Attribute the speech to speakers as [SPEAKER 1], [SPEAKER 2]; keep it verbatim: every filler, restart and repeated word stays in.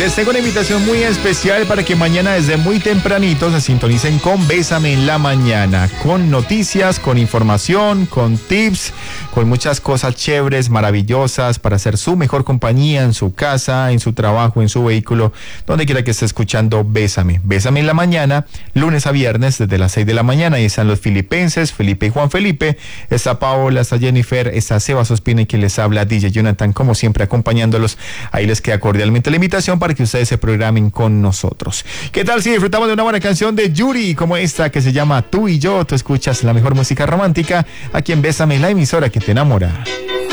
[SPEAKER 1] Les tengo una invitación muy especial para que mañana desde muy tempranito se sintonicen con Bésame en la Mañana, con noticias, con información, con tips, con muchas cosas chéveres, maravillosas para hacer su mejor compañía en su casa, en su trabajo, en su vehículo, donde quiera que esté escuchando Bésame. Bésame en la Mañana, lunes a viernes desde las seis de la mañana. Ahí están los filipenses, Felipe y Juan Felipe, está Paola, está Jennifer, está Sebas Ospina y quien les habla D J Jonathan, como siempre acompañándolos. Ahí les queda cordialmente la invitación para que ustedes se programen con nosotros. ¿Qué tal si disfrutamos de una buena canción de Yuri como esta que se llama Tú y Yo? Tú escuchas la mejor música romántica aquí en Bésame, la emisora que te enamora.